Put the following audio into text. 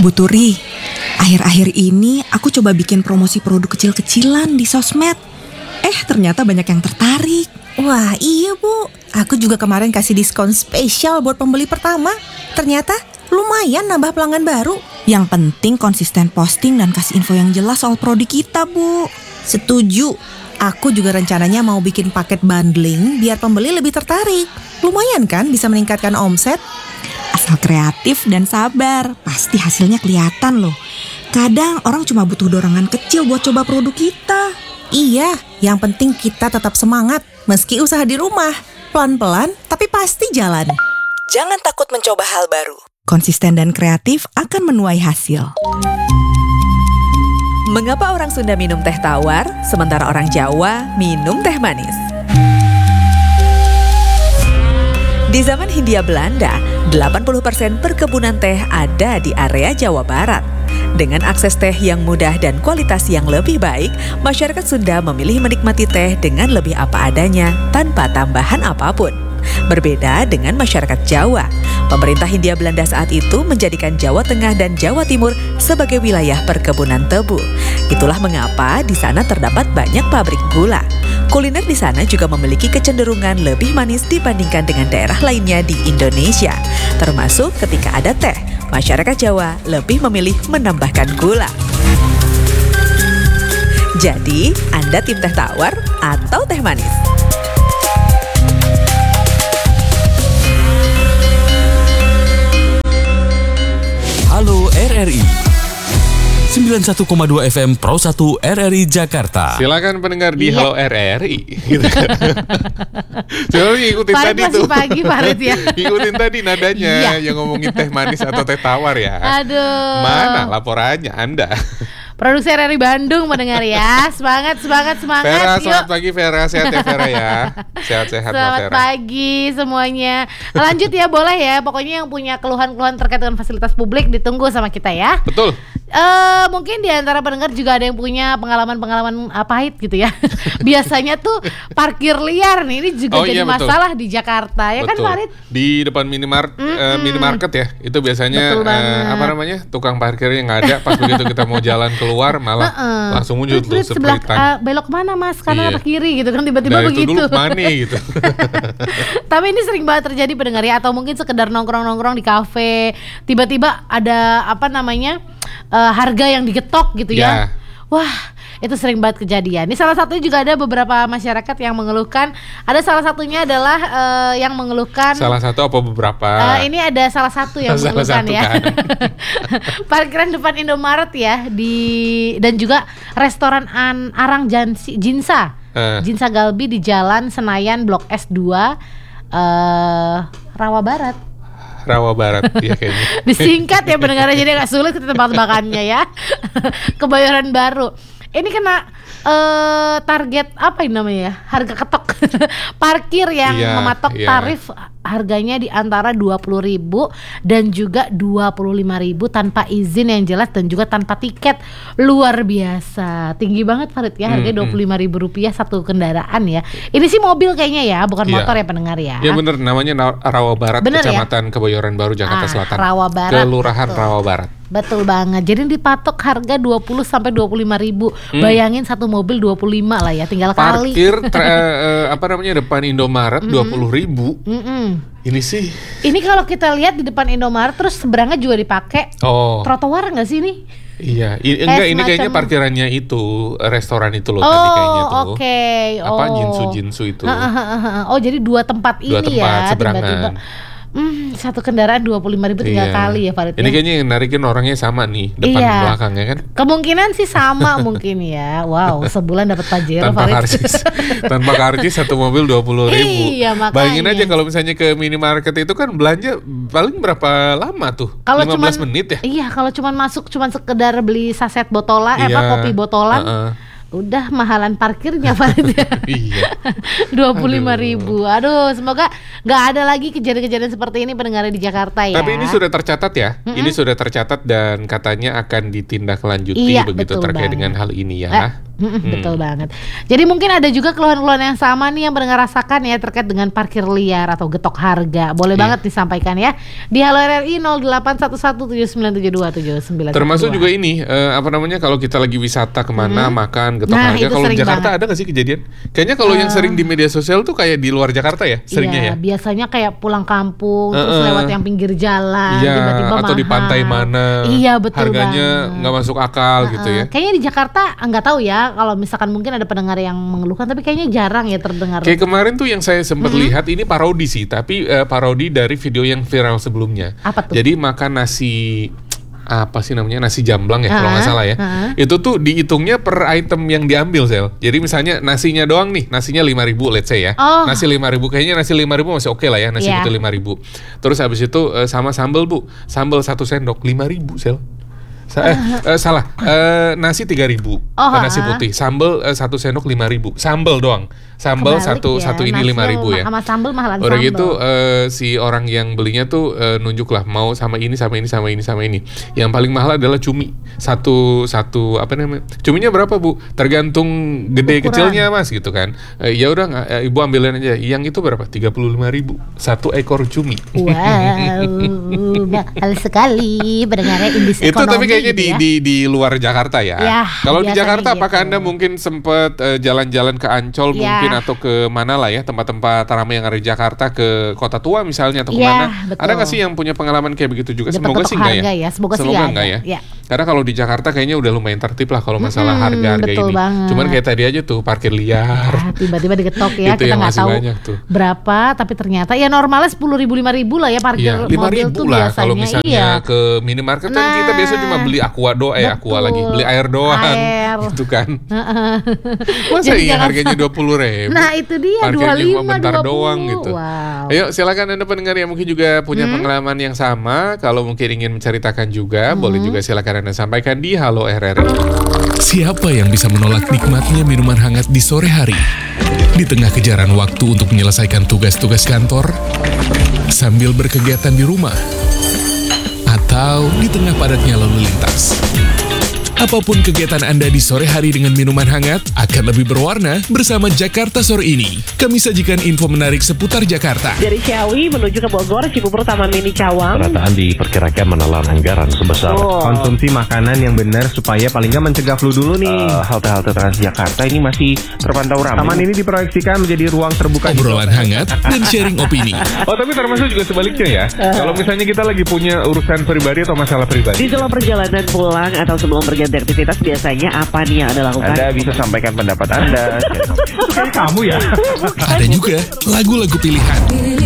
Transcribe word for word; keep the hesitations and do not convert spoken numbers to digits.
Bu Turi, akhir-akhir ini aku coba bikin promosi produk kecil-kecilan di sosmed. Eh, ternyata banyak yang tertarik. Wah, iya Bu. Aku juga kemarin kasih diskon spesial buat pembeli pertama. Ternyata lumayan nambah pelanggan baru. Yang penting konsisten posting dan kasih info yang jelas soal produk kita, Bu. Setuju. Aku juga rencananya mau bikin paket bundling biar pembeli lebih tertarik. Lumayan kan bisa meningkatkan omset? Asal kreatif dan sabar, pasti hasilnya kelihatan loh. Kadang orang cuma butuh dorongan kecil buat coba produk kita. Iya, yang penting kita tetap semangat meski usaha di rumah. Pelan-pelan tapi pasti jalan. Jangan takut mencoba hal baru. Konsisten dan kreatif akan menuai hasil. Mengapa orang Sunda minum teh tawar, sementara orang Jawa minum teh manis? Di zaman Hindia Belanda, delapan puluh persen perkebunan teh ada di area Jawa Barat. Dengan akses teh yang mudah dan kualitas yang lebih baik, masyarakat Sunda memilih menikmati teh dengan lebih apa adanya, tanpa tambahan apapun. Berbeda dengan masyarakat Jawa, pemerintah Hindia Belanda saat itu menjadikan Jawa Tengah dan Jawa Timur sebagai wilayah perkebunan tebu. Itulah mengapa di sana terdapat banyak pabrik gula. Kuliner di sana juga memiliki kecenderungan lebih manis dibandingkan dengan daerah lainnya di Indonesia. Termasuk ketika ada teh, masyarakat Jawa lebih memilih menambahkan gula. Jadi, Anda tim teh tawar atau teh manis? Halo R R I sembilan puluh satu koma dua F M Pro satu R R I Jakarta. Silakan pendengar di Iya. Halo R R I. Gitu kan. Coba ikutin Farid tadi masih tuh. pagi, Farid ya. Ikutin tadi nadanya Iya. yang ngomongin teh manis atau teh tawar ya. Aduh. Mana laporannya Anda? Produksi R R I Bandung mendengar ya. Semangat, semangat, semangat. Vera, Yuk. selamat pagi Vera. Sehat ya Vera ya. Sehat-sehat Mbak Selamat Vera. pagi semuanya. Lanjut ya, boleh ya. Pokoknya yang punya keluhan-keluhan terkait dengan fasilitas publik ditunggu sama kita ya. Betul. Eh mungkin di antara pendengar juga ada yang punya pengalaman-pengalaman uh, pahit gitu ya. Biasanya tuh parkir liar nih, ini juga Oh, jadi iya, betul. masalah di Jakarta ya kan Betul. Farid? Di depan minimart, eh, minimarket ya. Itu biasanya Betul eh, banget. apa namanya? Tukang parkirnya nggak ada. Pas begitu kita mau jalan keluar malah Heeh. langsung muncul tuh Berit, sebelah sepritan. uh, belok mana Mas? Kanan Iya. apa kiri gitu kan tiba-tiba Nah, itu begitu. dulu mana gitu. Tapi ini sering banget terjadi pendengar ya, atau mungkin sekedar nongkrong-nongkrong di kafe, tiba-tiba ada apa namanya eh, harga yang digetok gitu ya. Ya. Wah, itu sering banget kejadian. Ini salah satunya juga ada beberapa masyarakat yang mengeluhkan. Ada salah satunya adalah eh, yang mengeluhkan. Salah satu apa beberapa? Eh, ini ada salah satu yang Salah mengeluhkan satu ya. kan. Parkiran depan Indomaret ya di dan juga restoran An Arang Jansi, Jinsa. Eh. Jinsa Galbi di Jalan Senayan Blok S dua eh Rawa Barat. Rawa Barat ya kayaknya. Disingkat ya pendengar, jadi agak sulit tebak-tebakannya ya. Kebayoran Baru. Ini kena eh, target apa ini namanya ya? Harga ketok. Parkir yang Iya, mematok iya. tarif harganya di antara dua puluh ribu dan juga dua puluh lima ribu tanpa izin yang jelas dan juga tanpa tiket. Luar biasa. Tinggi banget Farid ya, harganya Hmm, dua puluh lima ribu rupiah satu kendaraan ya. Ini sih mobil kayaknya ya, bukan Iya. motor ya pendengar ya. Ya bener, namanya Na- Rawa Barat, Bener ya? Kecamatan Kebayoran Baru, Jakarta Ah, Selatan. Rawa Barat, Kelurahan betul. Rawa Barat. Betul banget. Jadi dipatok harga dua puluh sampai dua puluh lima ribu. Hmm. Bayangin satu mobil dua puluh lima lah ya, tinggal kali. Parkir tra- eh, apa namanya depan Indomaret dua puluh ribu. Mm-mm. Ini sih. Ini kalau kita lihat di depan Indomaret terus seberangnya juga dipakai Oh. trotoar nggak sih ini? Iya, I- enggak ini semacam- kayaknya parkirannya itu restoran itu loh tadi kayaknya Oh, tuh. oke. Apa Oh. jinsu-jinsu itu. Ha, ha, ha, ha. Oh, jadi dua tempat Dua ini tempat ya, seberangan. tiba-tiba. Hmm, satu kendaraan dua puluh lima ribu tinggal Iya. kali ya Farid. Ini ya. kayaknya yang narikin orangnya sama nih, depan Iya. belakangnya kan. Kemungkinan sih sama mungkin ya. Wow, sebulan dapat Pajero Tanpa Farid. karcis. Tanpa karcis satu mobil dua puluh ribu. Iya, makanya. Bayangin aja kalau misalnya ke minimarket itu kan belanja paling berapa lama tuh? Kalau lima belas cuman- menit ya? Iya, kalau cuman masuk cuman sekedar beli saset botolan, eh, apa Iya. kopi botolan, Heeh. udah mahalan parkirnya Farid ya. Iya. dua puluh lima ribu. Aduh, semoga nggak ada lagi kejadian-kejadian seperti ini pendengar di Jakarta ya. Tapi ini sudah tercatat ya. Ini sudah tercatat dan katanya akan ditindaklanjuti Iya, begitu betul terkait banget. dengan hal ini ya. Eh, Mm-mm, betul banget. Jadi mungkin ada juga keluhan-keluhan yang sama nih yang pendengar rasakan ya terkait dengan parkir liar atau getok harga. Boleh Iya. banget disampaikan ya di Halo R R I nol delapan satu satu tujuh sembilan tujuh dua tujuh sembilan. Termasuk juga ini eh, apa namanya kalau kita lagi wisata kemana makan getok Nah, harga. itu Kalau di sering Jakarta banget. ada nggak sih kejadian? Kayaknya kalau yang sering di media sosial tuh kayak di luar Jakarta ya seringnya Iya, ya. biasanya kayak pulang kampung terus Uh-uh. lewat yang pinggir jalan Iya, tiba-tiba atau di mahal. pantai mana. Iya, betul Harganya banget. nggak masuk akal gitu Uh-uh. ya. Kayaknya di Jakarta nggak tahu ya kalau misalkan mungkin ada pendengar yang mengeluhkan tapi kayaknya jarang ya terdengar. Kayak kemarin tuh yang saya sempat Mm-hmm. lihat ini parodi sih, tapi eh, parodi dari video yang viral sebelumnya. Apa tuh? Jadi makan nasi apa sih namanya nasi jamblang ya kalau nggak Ah, salah ya. ah. Itu tuh dihitungnya per item yang diambil Sel. Jadi misalnya nasinya doang nih, nasinya lima ribu let's say ya. Oh. Nasi lima ribu kayaknya nasi lima ribu masih oke lah ya, nasi Iya. putih lima ribu. Terus habis itu eh, sama sambal Bu, sambal satu sendok lima ribu Sel. Sa- eh, eh, salah, eh, nasi tiga ribu, Oh, nasi ah. putih, sambal eh, satu sendok lima ribu, sambal doang, sambal Kebalik satu ya, satu ini nasi lima ribu ya. sama sambal mahalan Udah sambal. gitu eh, si orang yang belinya tuh eh, nunjuk lah mau sama ini sama ini sama ini sama ini. Yang paling mahal adalah cumi satu satu apa namanya? Cuminya berapa Bu? Tergantung gede Ukuran. kecilnya Mas gitu kan. Eh, ya udah nggak, eh, Ibu ambilin aja. Yang itu berapa? tiga puluh lima ribu satu ekor cumi. Wow, mahal sekali pendengarnya indis Itu ekonomi tapi kayaknya gitu di, ya. di di luar Jakarta ya. Ya, Kalau di biasanya Jakarta apakah gitu. Anda mungkin sempat eh, jalan-jalan ke Ancol Ya. mungkin atau ke mana lah ya tempat-tempat ramai yang ada di Jakarta, ke Kota Tua misalnya atau Ya, kemana? betul. Ada nggak sih yang punya pengalaman kayak begitu juga? Dapat Semoga getok sih enggak harga ya. ya, semoga sih nggak enggak ada. ya. Ya. Karena kalau di Jakarta kayaknya udah lumayan tertib lah kalau masalah Mm-mm, harga-harga betul ini. banget. Cuman kayak tadi aja tuh parkir liar. Ah, tiba-tiba digetok ya, Itu kita yang nggak masih tahu banyak tuh. berapa, tapi ternyata ya normalnya sepuluh ribu lima ribu lah ya parkir Iya, lima mobil ribu tuh lah biasanya. kalau misalnya Iya. ke minimarket kan kita Nah, biasa cuma beli aqua doang, eh aqua betul. lagi, beli air doang, Air. gitu kan. Heeh. Masa Jadi iya jangan harganya dua puluh ribu? Nah, itu dia, Parkirnya dua puluh lima, cuma bentar dua puluh. doang gitu. Wow. Ayo silakan Anda pendengar yang mungkin juga punya pengalaman yang sama. Kalau mungkin ingin menceritakan juga, boleh juga silakan Anda sampaikan di Halo R R I. Siapa yang bisa menolak nikmatnya minuman hangat di sore hari? Di tengah kejaran waktu untuk menyelesaikan tugas-tugas kantor, sambil berkegiatan di rumah, atau di tengah padatnya lalu lintas. Apapun kegiatan Anda di sore hari dengan minuman hangat akan lebih berwarna bersama Jakarta Sore ini. Kami sajikan info menarik seputar Jakarta. Dari Ciawi menuju ke Bogor, Cibubur, Taman Mini Cawang. Penataan diperkirakan menelan anggaran sebesar Oh. Konsumsi makanan yang benar supaya paling nggak mencegah flu dulu nih. Eh, halte-halte Transjakarta ini masih terpantau ramai. Taman ini diproyeksikan menjadi ruang terbuka Obrolan hangat dan sharing opini. Oh tapi termasuk juga sebaliknya ya. Kalau misalnya kita lagi punya urusan pribadi atau masalah pribadi. Di dalam perjalanan pulang atau sebelum berganti aktivitas biasanya apa nih yang Anda lakukan? Anda bisa sampaikan pendapat Anda. kamu ya. Ada juga lagu-lagu pilihan.